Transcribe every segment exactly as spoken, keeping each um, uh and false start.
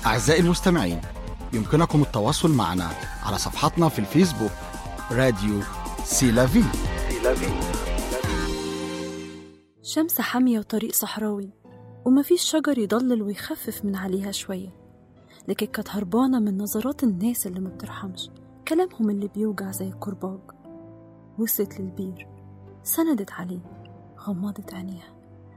أعزائي المستمعين، يمكنكم التواصل معنا على صفحتنا في الفيسبوك راديو سيلافي. شمس حامية وطريق صحراوي، ومفيش شجر يضلل ويخفف من عليها شوية، لكن كانت هربانة من نظرات الناس اللي ما بترحمش، كلامهم اللي بيوجع زي الكرباج. وصلت للبير، سندت عليه، غمضت عينيها،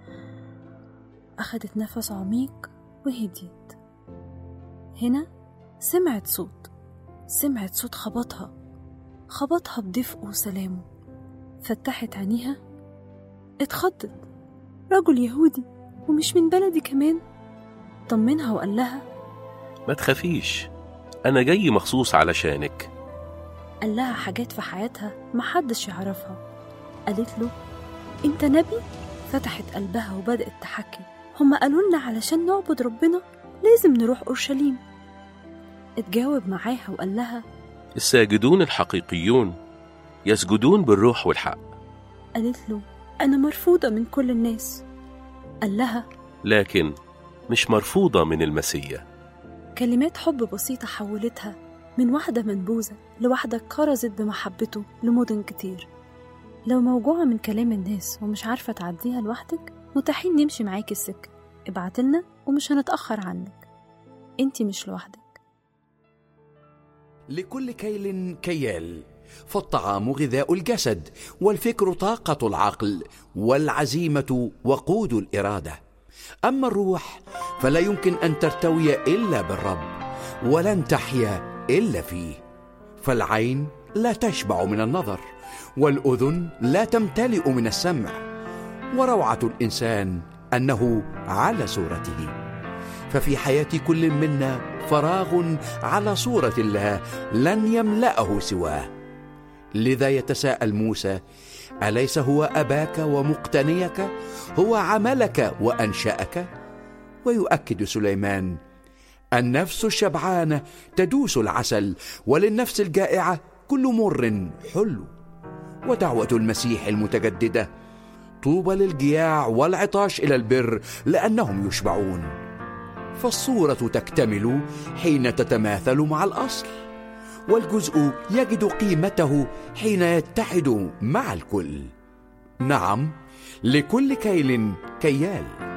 أخدت نفس عميق وهديت. هنا سمعت صوت سمعت صوت خبطها خبطها بدفء وسلامه. فتحت عينيها، اتخضت. رجل يهودي ومش من بلدي كمان. طمنها وقال لها ما تخافيش، أنا جاي مخصوص علشانك. قال لها حاجات في حياتها محدش يعرفها. قالت له انت نبي؟ فتحت قلبها وبدأت تحكي. هم قالوا لنا علشان نعبد ربنا لازم نروح أورشليم. اتجاوب معاها وقال لها الساجدون الحقيقيون يسجدون بالروح والحق. قالت له أنا مرفوضة من كل الناس. قال لها لكن مش مرفوضة من المسيح. كلمات حب بسيطة حولتها من واحدة منبوذة لواحدة كرزت بمحبته لمدن كتير. لو موجوعة من كلام الناس ومش عارفة تعديها لوحدك، متاحين نمشي معاكي السكة. ابعتلنا ومش هنتأخر عنك، انتي مش لوحدك. لكل كيل كيال، فالطعام غذاء الجسد، والفكر طاقة العقل، والعزيمة وقود الإرادة. أما الروح فلا يمكن أن ترتوي إلا بالرب، ولن تحيا إلا فيه. فالعين لا تشبع من النظر، والأذن لا تمتلئ من السمع، وروعة الإنسان أنه على صورته. ففي حياة كل منا فراغ على صورة الله لن يملأه سواه. لذا يتساءل موسى: أليس هو أباك ومقتنيك؟ هو عملك وأنشأك؟ ويؤكد سليمان: النفس الشبعانة تدوس العسل، وللنفس الجائعة كل مر حلو. ودعوة المسيح المتجددة: طوبى للجياع والعطاش إلى البر لأنهم يشبعون. فالصورة تكتمل حين تتماثل مع الأصل، والجزء يجد قيمته حين يتحد مع الكل. نعم، لكل كيل كيال.